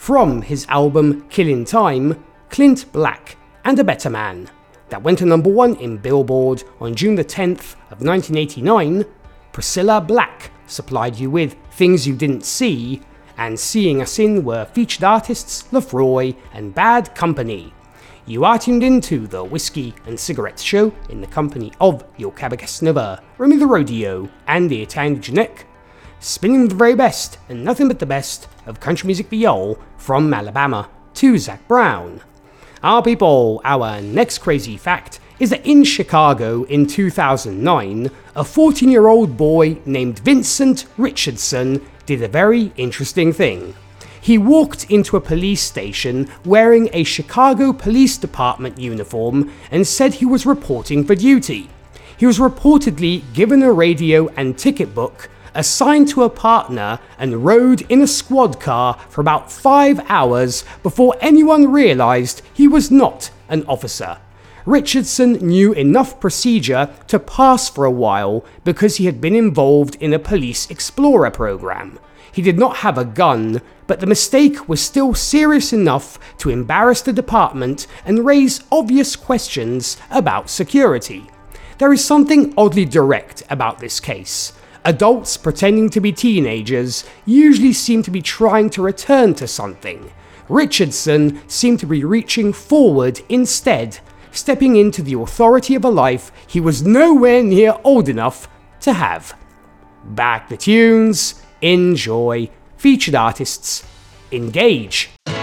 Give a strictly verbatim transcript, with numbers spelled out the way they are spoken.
from his album Killing Time, Clint Black and a Better Man, that went to number one in Billboard on June the tenth of nineteen eighty-nine. Priscilla Black supplied you with Things You Didn't See, and Seeing Us In were featured artists Lefroy and Bad Company. You are tuned into the Whiskey and Cigarettes Show in the company of your Cabagasnova, Remy the Rodeo, and the Italian Genetic, spinning the very best and nothing but the best of country music viol from Alabama to Zac Brown. Our people, our next crazy fact is that in Chicago in two thousand nine, a fourteen-year-old boy named Vincent Richardson did a very interesting thing. He walked into a police station wearing a Chicago Police Department uniform and said he was reporting for duty. He was reportedly given a radio and ticket book, assigned to a partner, and rode in a squad car for about five hours before anyone realised he was not an officer. Richardson knew enough procedure to pass for a while because he had been involved in a Police Explorer program. He did not have a gun, but the mistake was still serious enough to embarrass the department and raise obvious questions about security. There is something oddly direct about this case. Adults pretending to be teenagers usually seem to be trying to return to something. Richardson seemed to be reaching forward instead, stepping into the authority of a life he was nowhere near old enough to have. Back the tunes, enjoy, featured artists, engage.